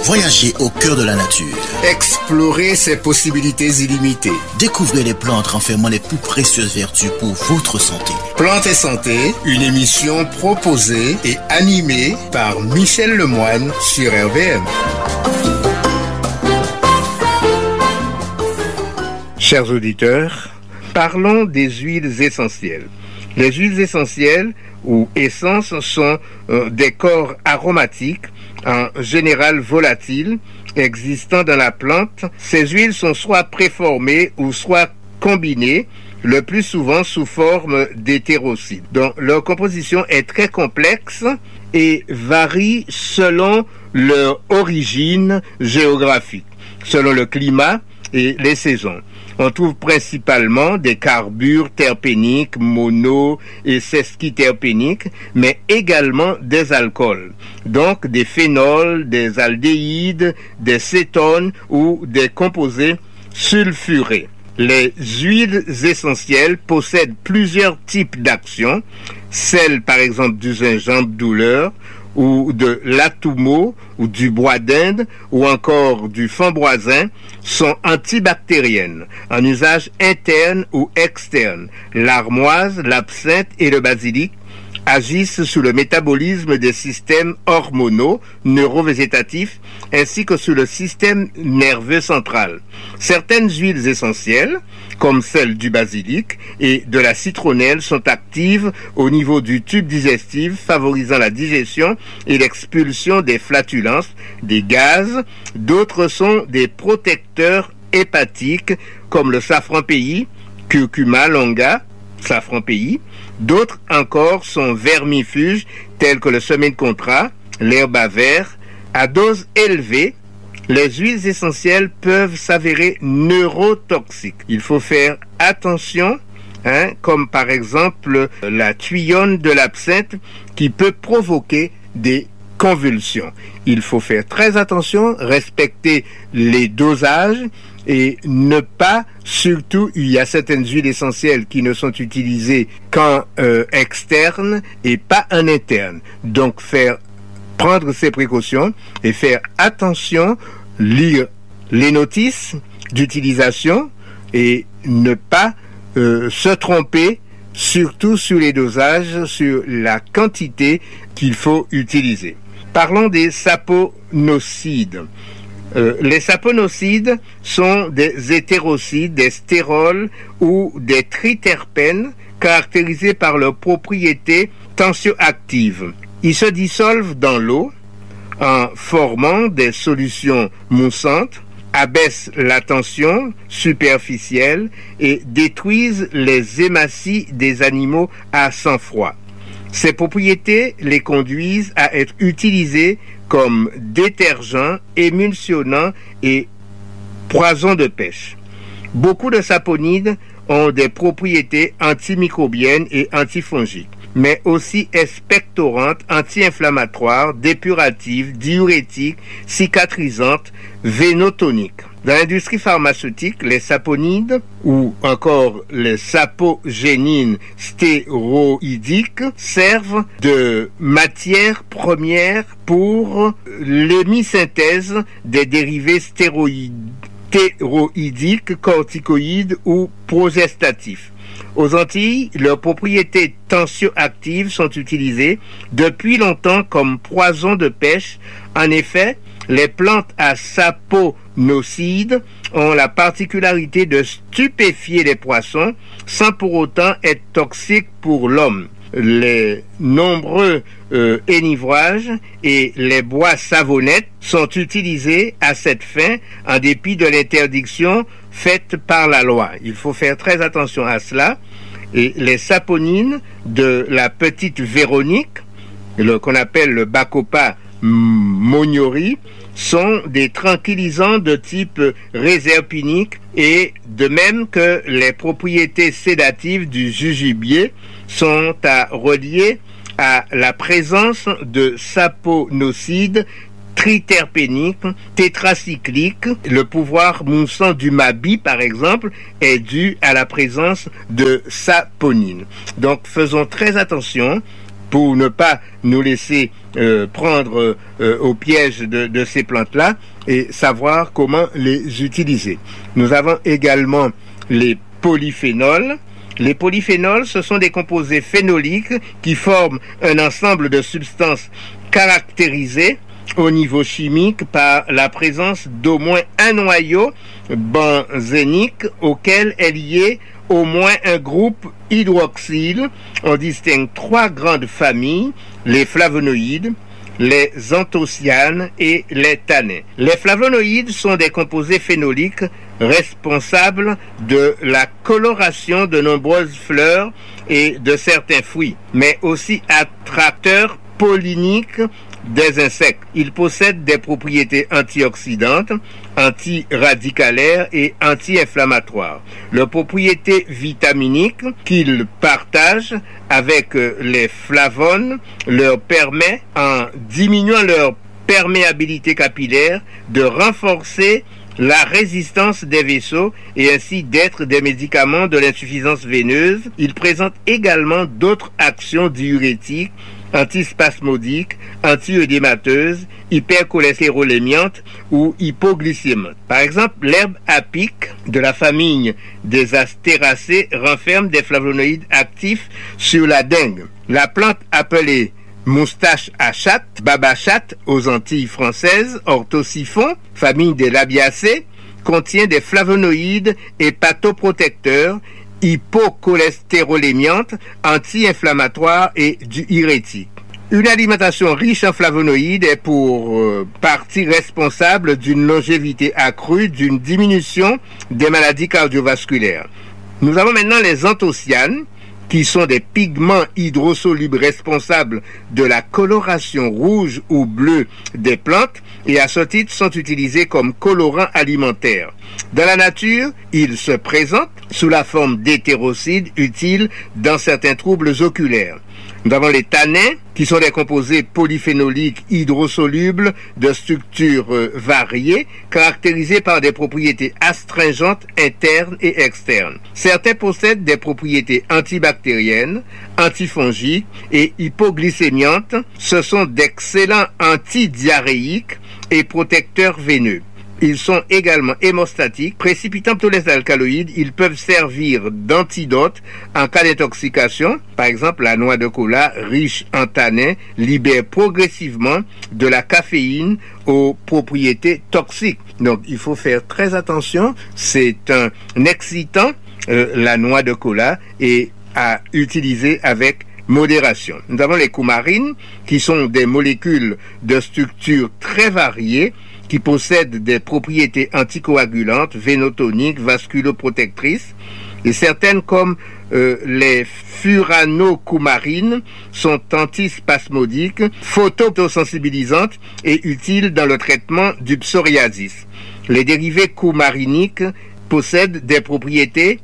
Voyagez au cœur de la nature. Explorez ses possibilités illimitées. Découvrez les plantes renfermant les plus précieuses vertus pour votre santé. Plantes et santé, une émission proposée et animée par Michel Lemoine sur RVM. Chers auditeurs, parlons des huiles essentielles. Les huiles essentielles ou essences sont des corps aromatiques, en général volatiles, existant dans la plante. Ces huiles sont soit préformées ou soit combinées, le plus souvent sous forme d'hétérocides. Donc, leur composition est très complexe et varie selon leur origine géographique, selon le climat et les saisons. On trouve principalement des carbures terpéniques, mono et sesquiterpéniques, mais également des alcools, donc des phénols, des aldéhydes, des cétones ou des composés sulfurés. Les huiles essentielles possèdent plusieurs types d'actions, celles par exemple du gingembre douleur, ou de l'atoumo, ou du bois d'Inde, ou encore du framboisin, sont antibactériennes, en usage interne ou externe. L'armoise, l'absinthe et le basilic agissent sous le métabolisme des systèmes hormonaux, neurovégétatifs, ainsi que sur le système nerveux central. Certaines huiles essentielles, comme celle du basilic et de la citronnelle, sont actives au niveau du tube digestif, favorisant la digestion et l'expulsion des flatulences, des gaz. D'autres sont des protecteurs hépatiques, comme le safran pays, curcuma longa, safran pays. D'autres encore sont vermifuges, tels que le semin de contrat, l'herbe à verre. À dose élevée, les huiles essentielles peuvent s'avérer neurotoxiques. Il faut faire attention, comme par exemple la tuyonne de l'absinthe qui peut provoquer des convulsions. Il faut faire très attention, respecter les dosages et ne pas, surtout, il y a certaines huiles essentielles qui ne sont utilisées qu'en externe et pas en interne. Donc prendre ces précautions et faire attention, lire les notices d'utilisation et ne pas se tromper, surtout sur les dosages, sur la quantité qu'il faut utiliser. Parlons des saponocides. Les saponocides sont des hétérocides, des stérols ou des triterpènes caractérisés par leurs propriétés tensioactives. Ils se dissolvent dans l'eau en formant des solutions moussantes, abaissent la tension superficielle et détruisent les hématies des animaux à sang-froid. Ces propriétés les conduisent à être utilisées comme détergent, émulsionnant et poison de pêche. Beaucoup de saponides ont des propriétés antimicrobiennes et antifongiques, mais aussi expectorantes, anti-inflammatoires, dépuratives, diurétiques, cicatrisantes, vénotoniques. Dans l'industrie pharmaceutique, les saponides ou encore les sapogénines stéroïdiques servent de matière première pour l'hémisynthèse des dérivés stéroïdiques, corticoïdes ou progestatifs. Aux Antilles, leurs propriétés tensioactives sont utilisées depuis longtemps comme poison de pêche. En effet, les plantes à saponocides ont la particularité de stupéfier les poissons sans pour autant être toxiques pour l'homme. Les nombreux enivrages et les bois savonnettes sont utilisés à cette fin en dépit de l'interdiction faite par la loi. Il faut faire très attention à cela. Et les saponines de la petite Véronique, qu'on appelle le Bacopa moniori, sont des tranquillisants de type réserpinique et de même que les propriétés sédatives du jujubier sont à relier à la présence de saponocides triterpéniques, tétracycliques. Le pouvoir moussant du mabi, par exemple, est dû à la présence de saponine. Donc, faisons très attention pour ne pas nous laisser prendre au piège de ces plantes-là et savoir comment les utiliser. Nous avons également les polyphénols. Les polyphénols, ce sont des composés phénoliques qui forment un ensemble de substances caractérisées au niveau chimique par la présence d'au moins un noyau benzénique auquel est lié au moins un groupe hydroxyle. On distingue 3 grandes familles, les flavonoïdes, les anthocyanes et les tanins. Les flavonoïdes sont des composés phénoliques responsables de la coloration de nombreuses fleurs et de certains fruits, mais aussi attracteurs polliniques des insectes. Ils possèdent des propriétés antioxydantes, antiradicalaires et anti-inflammatoires. Leurs propriétés vitaminiques qu'ils partagent avec les flavones leur permet, en diminuant leur perméabilité capillaire, de renforcer la résistance des vaisseaux et ainsi d'être des médicaments de l'insuffisance veineuse. Ils présentent également d'autres actions diurétiques, antispasmodiques, anti-œdémateuses, hypercholestérolémiantes ou hypoglycémiantes. Par exemple, l'herbe à pic de la famille des astéracées renferme des flavonoïdes actifs sur la dengue. La plante appelée moustache à chatte, babachatte aux Antilles françaises, orthosiphon, famille des labiacées, contient des flavonoïdes hépatoprotecteurs, hypocholestérolémiantes, anti-inflammatoires et diurétiques. Une alimentation riche en flavonoïdes est pour partie responsable d'une longévité accrue, d'une diminution des maladies cardiovasculaires. Nous avons maintenant les anthocyanes, qui sont des pigments hydrosolubles responsables de la coloration rouge ou bleue des plantes et à ce titre sont utilisés comme colorants alimentaires. Dans la nature, ils se présentent sous la forme d'hétérocides utiles dans certains troubles oculaires. Nous avons les tanins, qui sont des composés polyphénoliques hydrosolubles de structures variées, caractérisés par des propriétés astringentes internes et externes. Certains possèdent des propriétés antibactériennes, antifongiques et hypoglycémiantes. Ce sont d'excellents antidiarrhéiques et protecteurs veineux. Ils sont également hémostatiques, précipitant tous les alcaloïdes. Ils peuvent servir d'antidote en cas d'intoxication. Par exemple, la noix de cola, riche en tanins, libère progressivement de la caféine aux propriétés toxiques. Donc, il faut faire très attention. C'est un excitant, la noix de cola, et à utiliser avec modération. Nous avons les coumarines, qui sont des molécules de structure très variées, qui possèdent des propriétés anticoagulantes, vénotoniques, vasculoprotectrices, et certaines comme les furanocoumarines sont antispasmodiques, photosensibilisantes et utiles dans le traitement du psoriasis. Les dérivés coumariniques possèdent des propriétés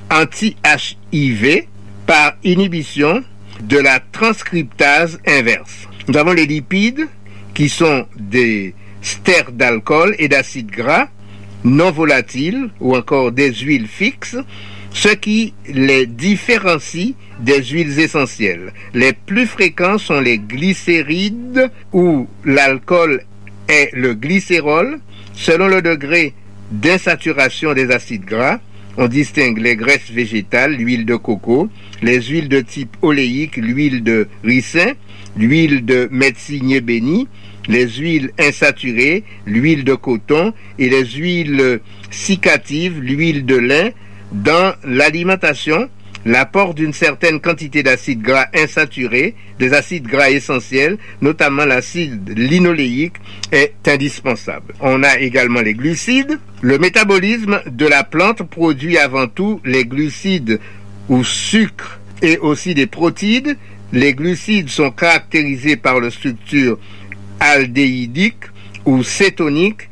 anti-HIV par inhibition de la transcriptase inverse. Nous avons les lipides qui sont des stères d'alcool et d'acides gras non volatiles ou encore des huiles fixes, ce qui les différencie des huiles essentielles. Les plus fréquents sont les glycérides où l'alcool est le glycérol. Selon le degré d'insaturation des acides gras, on distingue les graisses végétales, l'huile de coco, les huiles de type oléique, l'huile de ricin, l'huile de médecinier béni, les huiles insaturées, l'huile de coton et les huiles cicatives, l'huile de lin. Dans l'alimentation, l'apport d'une certaine quantité d'acides gras insaturés, des acides gras essentiels, notamment l'acide linoléique, est indispensable. On a également les glucides. Le métabolisme de la plante produit avant tout les glucides ou sucres et aussi des protides. Les glucides sont caractérisés par leur structure aldéhydique ou cétonique,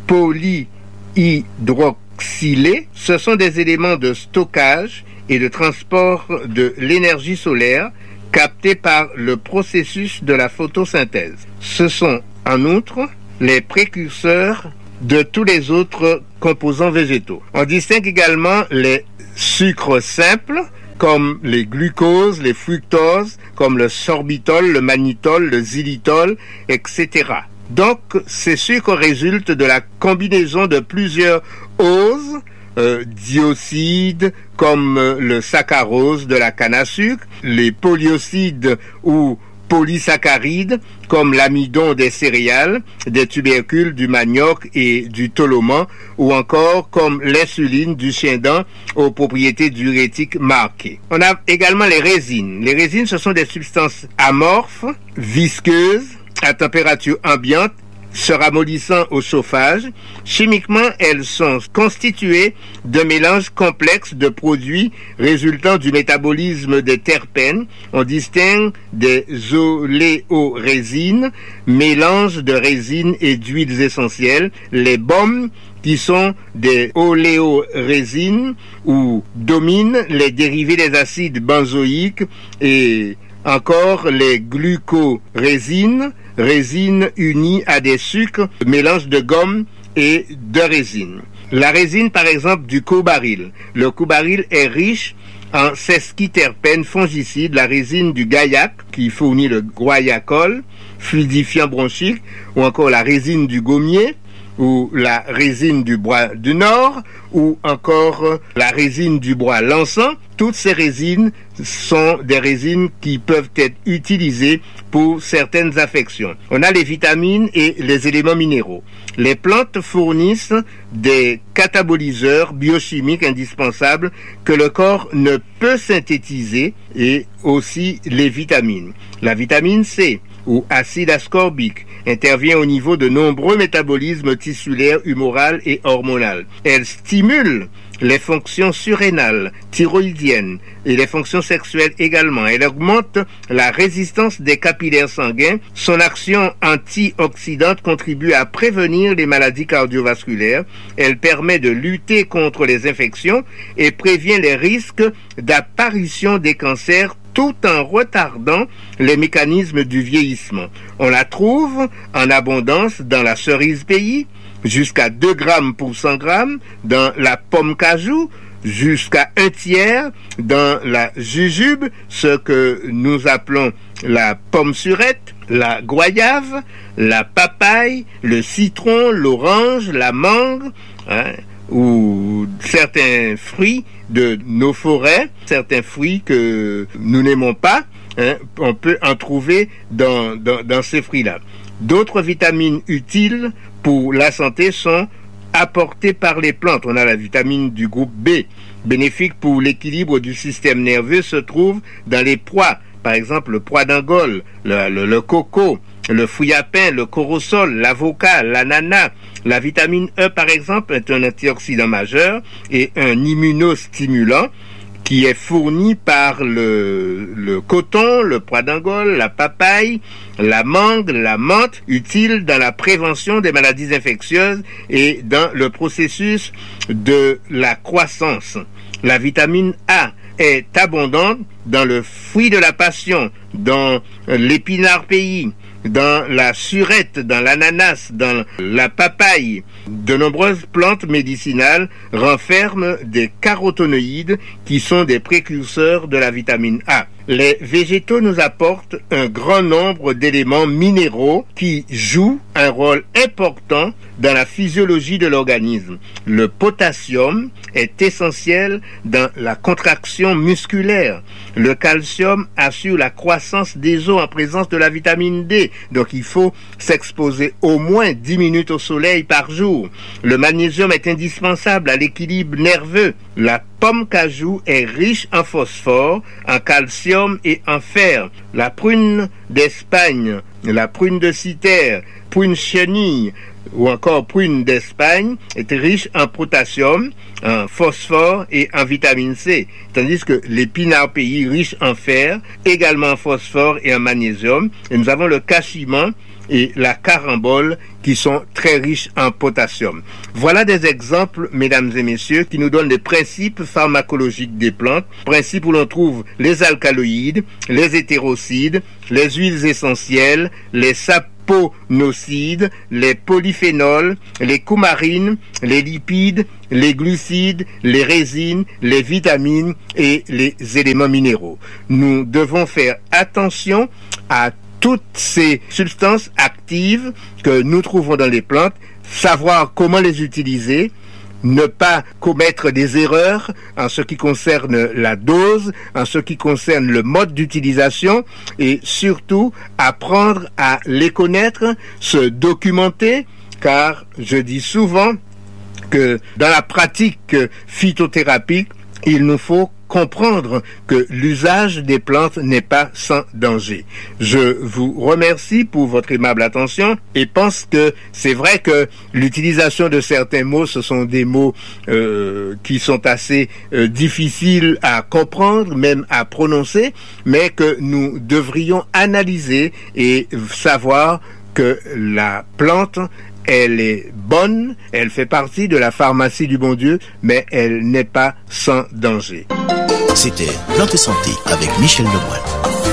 polyhydroxylée. Ce sont des éléments de stockage et de transport de l'énergie solaire captée par le processus de la photosynthèse. Ce sont en outre les précurseurs de tous les autres composants végétaux. On distingue également les sucres simples comme les glucoses, les fructoses, comme le sorbitol, le mannitol, le xylitol, etc. Donc, ces sucres résultent de la combinaison de plusieurs oses, diocides, comme le saccharose de la canne à sucre, les polyocides ou polysaccharides, comme l'amidon des céréales, des tubercules, du manioc et du toloman, ou encore comme l'insuline du chien-dent aux propriétés diurétiques marquées. On a également les résines. Les résines, ce sont des substances amorphes, visqueuses, à température ambiante, se ramollissant au chauffage. Chimiquement, elles sont constituées de mélanges complexes de produits résultant du métabolisme des terpènes. On distingue des oléorésines, mélanges de résines et d'huiles essentielles, les baumes qui sont des oléorésines ou domines, les dérivés des acides benzoïques et encore les glucorésines, résine unie à des sucres, mélange de gomme et de résine. La résine, par exemple, du coubaril. Le coubaril est riche en sesquiterpènes fongicides, la résine du gaillac, qui fournit le guaiacol, fluidifiant bronchique, ou encore la résine du gommier, ou la résine du bois du Nord, ou encore la résine du bois l'encens. Toutes ces résines sont des résines qui peuvent être utilisées pour certaines affections. On a les vitamines et les éléments minéraux. Les plantes fournissent des catabolyseurs biochimiques indispensables que le corps ne peut synthétiser, et aussi les vitamines. La vitamine C, ou acide ascorbique, intervient au niveau de nombreux métabolismes tissulaires, humoraux et hormonaux. Elle stimule les fonctions surrénales, thyroïdiennes et les fonctions sexuelles également. Elle augmente la résistance des capillaires sanguins. Son action antioxydante contribue à prévenir les maladies cardiovasculaires. Elle permet de lutter contre les infections et prévient les risques d'apparition des cancers tout en retardant les mécanismes du vieillissement. On la trouve en abondance dans la cerise pays, jusqu'à 2 grammes pour 100 grammes, dans la pomme cajou, jusqu'à 1 tiers dans la jujube, ce que nous appelons la pomme surette, la goyave, la papaye, le citron, l'orange, la mangue, ou certains fruits de nos forêts, certains fruits que nous n'aimons pas, on peut en trouver dans ces fruits-là. D'autres vitamines utiles pour la santé sont apportées par les plantes. On a la vitamine du groupe B, bénéfique pour l'équilibre du système nerveux, se trouve dans les pois, par exemple le pois d'Angole, le coco, le fruit à pain, le corosol, l'avocat, l'ananas. La vitamine E, par exemple, est un antioxydant majeur et un immunostimulant qui est fourni par le coton, le pois d'Angole, la papaye, la mangue, la menthe, utile dans la prévention des maladies infectieuses et dans le processus de la croissance. La vitamine A est abondante dans le fruit de la passion, dans l'épinard pays, dans la surette, dans l'ananas, dans la papaye. De nombreuses plantes médicinales renferment des caroténoïdes qui sont des précurseurs de la vitamine A. Les végétaux nous apportent un grand nombre d'éléments minéraux qui jouent un rôle important dans la physiologie de l'organisme. Le potassium est essentiel dans la contraction musculaire. Le calcium assure la croissance des os en présence de la vitamine D. Donc il faut s'exposer au moins 10 minutes au soleil par jour. Le magnésium est indispensable à l'équilibre nerveux. La pomme cajou est riche en phosphore, en calcium et en fer. La prune d'Espagne, la prune de Citerre, prune chenille ou encore prune d'Espagne est riche en potassium, en phosphore et en vitamine C, tandis que l'épinard pays riche en fer, également en phosphore et en magnésium. Et nous avons le cachemire et la carambole qui sont très riches en potassium. Voilà des exemples, mesdames et messieurs, qui nous donnent les principes pharmacologiques des plantes, principes où l'on trouve les alcaloïdes, les hétérocides, les huiles essentielles, les sapes liponocides, les polyphénols, les coumarines, les lipides, les glucides, les résines, les vitamines et les éléments minéraux. Nous devons faire attention à toutes ces substances actives que nous trouvons dans les plantes, savoir comment les utiliser, ne pas commettre des erreurs en ce qui concerne la dose, en ce qui concerne le mode d'utilisation et surtout apprendre à les connaître, se documenter, car je dis souvent que dans la pratique phytothérapeutique, il nous faut comprendre que l'usage des plantes n'est pas sans danger. Je vous remercie pour votre aimable attention et pense que c'est vrai que l'utilisation de certains mots, ce sont des mots qui sont assez difficiles à comprendre, même à prononcer, mais que nous devrions analyser et savoir que la plante, elle est bonne, elle fait partie de la pharmacie du bon Dieu, mais elle n'est pas sans danger. C'était Plantes et Santé avec Michel Lemoine.